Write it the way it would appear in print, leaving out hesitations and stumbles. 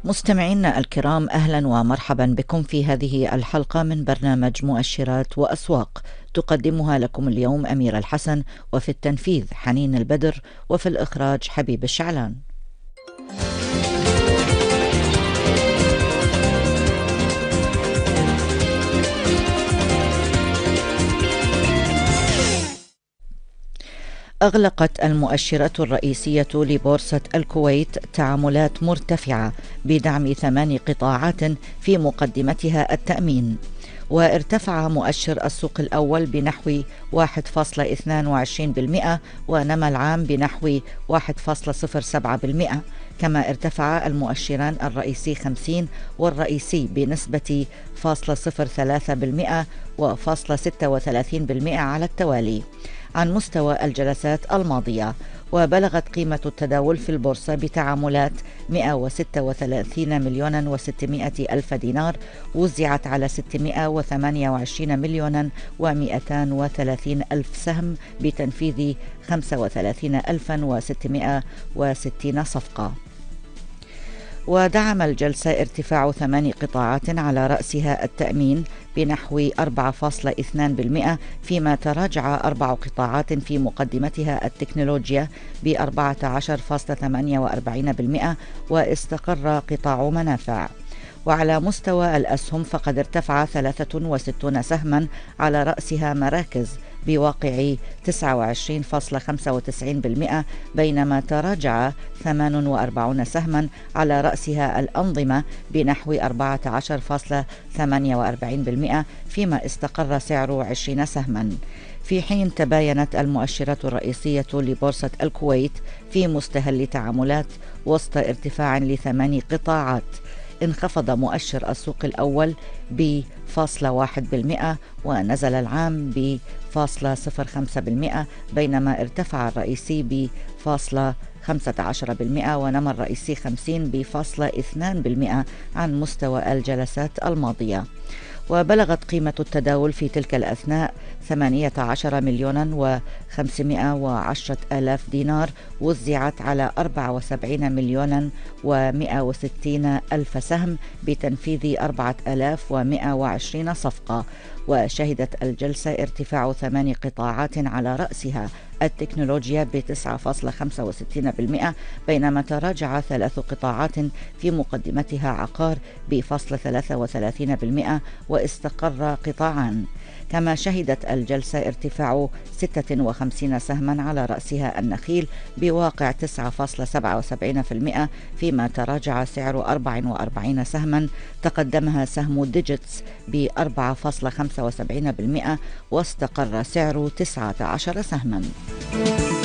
مستمعينا الكرام، أهلا ومرحبا بكم في هذه الحلقة من برنامج مؤشرات وأسواق، تقدمها لكم اليوم أميرة الحسن، وفي التنفيذ حنين البدر، وفي الإخراج حبيب الشعلان. أغلقت المؤشرات الرئيسية لبورصة الكويت تعاملات مرتفعة بدعم 8 قطاعات في مقدمتها التأمين، وارتفع مؤشر السوق الأول بنحو 1.22%، ونمى العام بنحو 1.07%، كما ارتفع المؤشران الرئيسي 50 والرئيسي بنسبة 0.03% و0.36% على التوالي عن مستوى الجلسات الماضية. وبلغت قيمة التداول في البورصة بتعاملات 136 مليون و600 ألف دينار، وزعت على 628 مليون و230 ألف سهم بتنفيذ 35,660 صفقة. ودعم الجلسة ارتفاع 8 قطاعات على رأسها التأمين بنحو 4.2%، فيما تراجع 4 قطاعات في مقدمتها التكنولوجيا ب 14.48%، واستقر قطاع منافع. وعلى مستوى الأسهم فقد ارتفع 63 سهما على رأسها مراكز بواقع 29.95%، بينما تراجع 48 سهما على رأسها الأنظمة بنحو 14.48%، فيما استقر سعر 20 سهما. في حين تباينت المؤشرات الرئيسية لبورصة الكويت في مستهل تعاملات وسط ارتفاع ل8 قطاعات. انخفض مؤشر السوق الأول ب0.1%، ونزل العام ب0.05%، بينما ارتفع الرئيسي ب0.15%، ونمى الرئيسي 50 ب0.2% عن مستوى الجلسات الماضية. وبلغت قيمة التداول في تلك الأثناء 18 مليون و510 ألاف دينار، وزعت على 74 مليون و160 ألف سهم بتنفيذ 4120 صفقة. وشهدت الجلسة ارتفاع 8 قطاعات على رأسها التكنولوجيا ب9.65%، بينما تراجع 3 قطاعات في مقدمتها عقار ب0.33%، واستقر قطاعان. كما شهدت الجلسة ارتفاع 56 سهما على رأسها النخيل بواقع 9.77%، فيما تراجع سعر 44 سهما تقدمها سهم ديجيتس ب4.75%، واستقر سعر 19 سهما.